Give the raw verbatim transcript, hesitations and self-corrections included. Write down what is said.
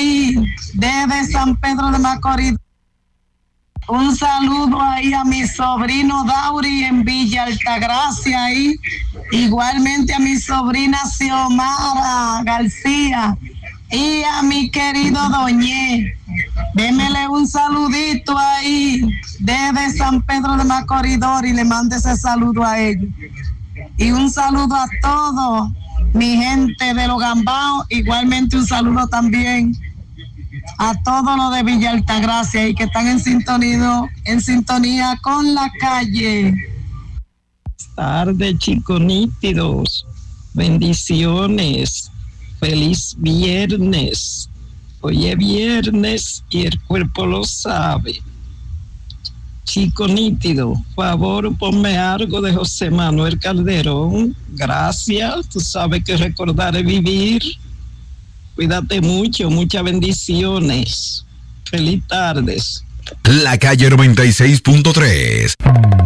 ahí, desde San Pedro de Macorís. Un saludo ahí a mi sobrino Dauri en Villa Altagracia ahí. Igualmente a mi sobrina Xiomara García y a mi querido Doñé. Démele un saludito ahí desde San Pedro de Macorís y le mande ese saludo a ellos. Y un saludo a todos, mi gente de Los Gambaos, igualmente un saludo también a todos los de Villa Altagracia y que están en sintonía, en sintonía con la calle. Buenas tardes, chicos nítidos. Bendiciones. Feliz viernes. Hoy es viernes y el cuerpo lo sabe. Chico nítido, favor, ponme algo de José Manuel Calderón. Gracias. Tú sabes que recordar es vivir. Cuídate mucho, muchas bendiciones. Feliz tardes. La calle noventa y seis punto tres.